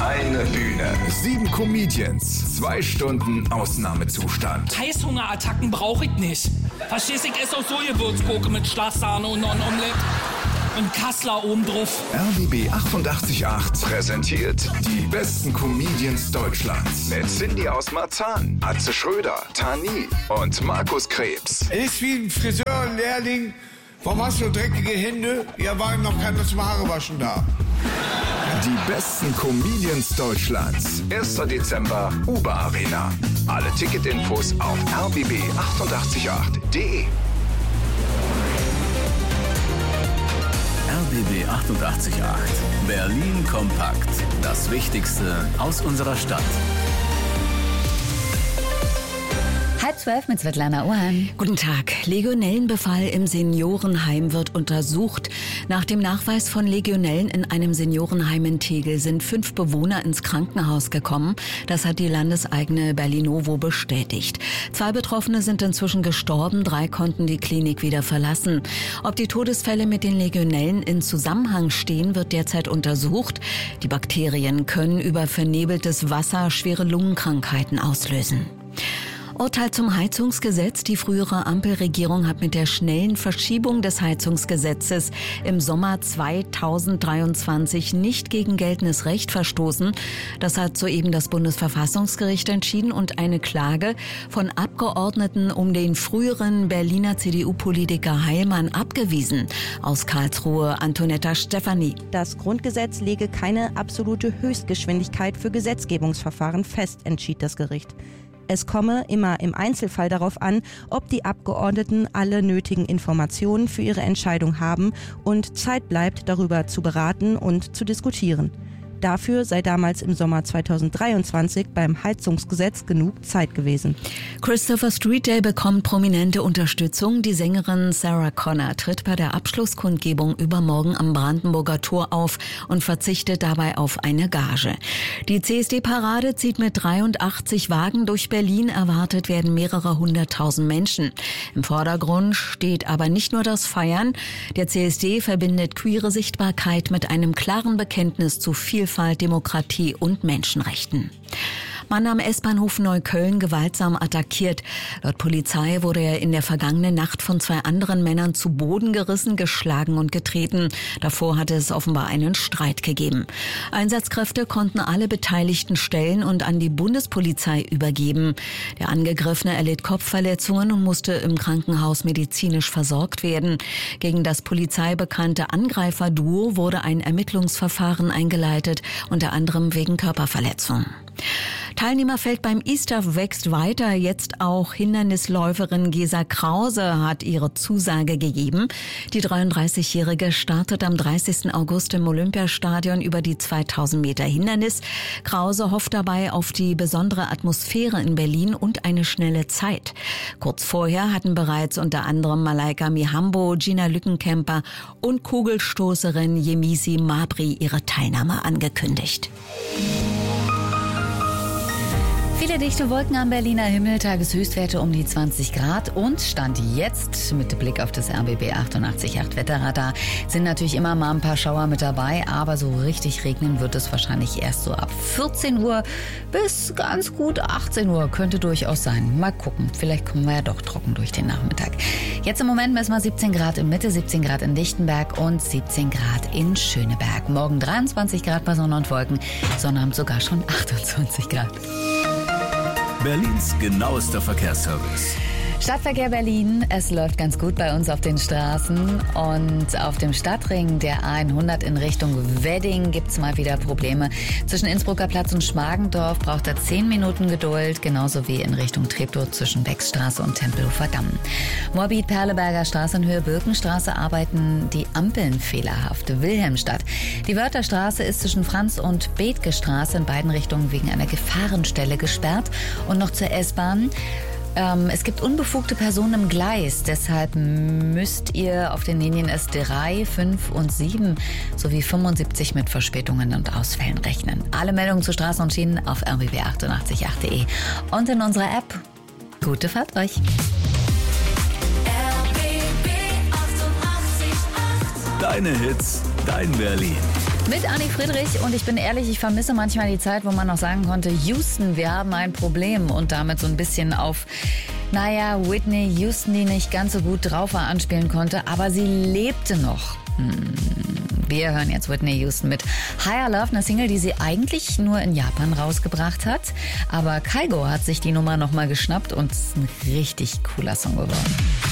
eine Bühne, 7 Comedians, 2 Stunden Ausnahmezustand. Heißhungerattacken brauche ich nicht. Verstehst du, ich esse auch so Gewürzgurke mit Schlagsahne und noch ein Omelett. Und Kassler oben drauf. RBB 88.8 präsentiert die besten Comedians Deutschlands. Mit Cindy aus Marzahn, Atze Schröder, Tani und Markus Krebs. Ist wie ein Friseurlehrling. Warum hast du dreckige Hände? Ja, war noch keiner zum Haarewaschen da. Die besten Comedians Deutschlands. 1. Dezember, Uber Arena. Alle Ticketinfos auf rbb888.de. RBB 88.8. Berlin kompakt. Das Wichtigste aus unserer Stadt. 11:30 mit Svetlana Ohan. Guten Tag. Legionellenbefall im Seniorenheim wird untersucht. Nach dem Nachweis von Legionellen in einem Seniorenheim in Tegel sind 5 Bewohner ins Krankenhaus gekommen. Das hat die landeseigene Berlinovo bestätigt. 2 Betroffene sind inzwischen gestorben, 3 konnten die Klinik wieder verlassen. Ob die Todesfälle mit den Legionellen in Zusammenhang stehen, wird derzeit untersucht. Die Bakterien können über vernebeltes Wasser schwere Lungenkrankheiten auslösen. Urteil zum Heizungsgesetz. Die frühere Ampelregierung hat mit der schnellen Verschiebung des Heizungsgesetzes im Sommer 2023 nicht gegen geltendes Recht verstoßen. Das hat soeben das Bundesverfassungsgericht entschieden und eine Klage von Abgeordneten um den früheren Berliner CDU-Politiker Heilmann abgewiesen. Aus Karlsruhe Antonetta Stefani. Das Grundgesetz lege keine absolute Höchstgeschwindigkeit für Gesetzgebungsverfahren fest, entschied das Gericht. Es komme immer im Einzelfall darauf an, ob die Abgeordneten alle nötigen Informationen für ihre Entscheidung haben und Zeit bleibt, darüber zu beraten und zu diskutieren. Dafür sei damals im Sommer 2023 beim Heizungsgesetz genug Zeit gewesen. Christopher Street Day bekommt prominente Unterstützung. Die Sängerin Sarah Connor tritt bei der Abschlusskundgebung übermorgen am Brandenburger Tor auf und verzichtet dabei auf eine Gage. Die CSD-Parade zieht mit 83 Wagen durch Berlin. Erwartet werden mehrere 100.000 Menschen. Im Vordergrund steht aber nicht nur das Feiern. Der CSD verbindet queere Sichtbarkeit mit einem klaren Bekenntnis zu Vielfalt, Demokratie und Menschenrechten. Mann am S-Bahnhof Neukölln gewaltsam attackiert. Laut Polizei wurde er in der vergangenen Nacht von 2 anderen Männern zu Boden gerissen, geschlagen und getreten. Davor hatte es offenbar einen Streit gegeben. Einsatzkräfte konnten alle Beteiligten stellen und an die Bundespolizei übergeben. Der Angegriffene erlitt Kopfverletzungen und musste im Krankenhaus medizinisch versorgt werden. Gegen das polizeibekannte Angreiferduo wurde ein Ermittlungsverfahren eingeleitet, unter anderem wegen Körperverletzung. Teilnehmerfeld beim Easter wächst weiter. Jetzt auch Hindernisläuferin Gesa Krause hat ihre Zusage gegeben. Die 33-Jährige startet am 30. August im Olympiastadion über die 2000 Meter Hindernis. Krause hofft dabei auf die besondere Atmosphäre in Berlin und eine schnelle Zeit. Kurz vorher hatten bereits unter anderem Malaika Mihambo, Gina Lückenkämper und Kugelstoßerin Yemisi Mabry ihre Teilnahme angekündigt. Viele dichte Wolken am Berliner Himmel, Tageshöchstwerte um die 20 Grad und Stand jetzt mit Blick auf das RBB 88.8 Wetterradar sind natürlich immer mal ein paar Schauer mit dabei, aber so richtig regnen wird es wahrscheinlich erst so ab 14 Uhr bis ganz gut 18 Uhr, könnte durchaus sein. Mal gucken, vielleicht kommen wir ja doch trocken durch den Nachmittag. Jetzt im Moment messen wir 17 Grad in Mitte, 17 Grad in Lichtenberg und 17 Grad in Schöneberg. Morgen 23 Grad bei Sonne und Wolken, Sonnabend sogar schon 28 Grad. Berlins genauester Verkehrsservice. Stadtverkehr Berlin, es läuft ganz gut bei uns auf den Straßen und auf dem Stadtring der A100 in Richtung Wedding gibt's mal wieder Probleme. Zwischen Innsbrucker Platz und Schmargendorf braucht er 10 Minuten Geduld, genauso wie in Richtung Treptow zwischen Beckstraße und Tempelhofer Damm. Moabit-Perleberger Straße in Höhe Birkenstraße arbeiten die Ampeln fehlerhaft. Wilhelmstadt. Die Wörtherstraße ist zwischen Franz- und Bethke Straße in beiden Richtungen wegen einer Gefahrenstelle gesperrt. Und noch zur S-Bahn. Es gibt unbefugte Personen im Gleis, deshalb müsst ihr auf den Linien S3, 5 und 7 sowie 75 mit Verspätungen und Ausfällen rechnen. Alle Meldungen zu Straßen und Schienen auf rbb888.de und in unserer App. Gute Fahrt euch! Deine Hits, dein Berlin. Mit Anni Friedrich und ich bin ehrlich, ich vermisse manchmal die Zeit, wo man noch sagen konnte, Houston, wir haben ein Problem und damit so ein bisschen auf, Whitney Houston, die nicht ganz so gut drauf war, anspielen konnte, aber sie lebte noch. Wir hören jetzt Whitney Houston mit Higher Love, eine Single, die sie eigentlich nur in Japan rausgebracht hat, aber Kygo hat sich die Nummer nochmal geschnappt und es ist ein richtig cooler Song geworden.